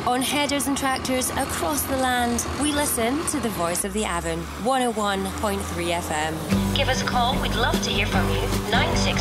On headers and tractors across the land, we listen to the voice of the Avon, 101.3 FM. Give us a call, we'd love to hear from you. 96